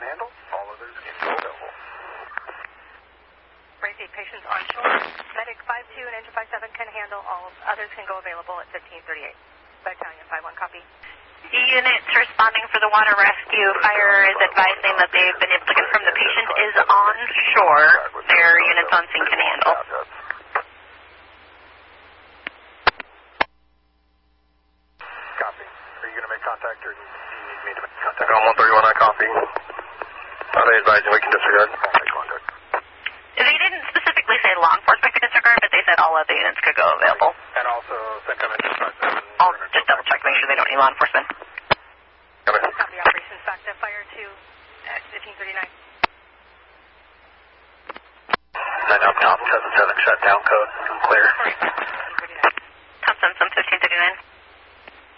handle. All others can go available. Raise 8 patients on shore. Medic 5-2 and engine 5-7 can handle. All others can go available at 1538. Battalion 5-1, copy. Units responding for the water rescue. Fire is advising that they've been able to confirm the patient is on shore. Their units on scene can handle. Copy. Are you going to make contact or do you need me to make contact? I'm 131 on copy. Are they advising we can disregard? Make contact. They didn't specifically say law enforcement could disregard, but they said all other units could go available. And also, Centum Engine 5-7. I'll just double check, make sure they don't need law enforcement. Copy. Copy operations back to Fire 2 at 1539. Then up top, 77 shutdown code. Clear.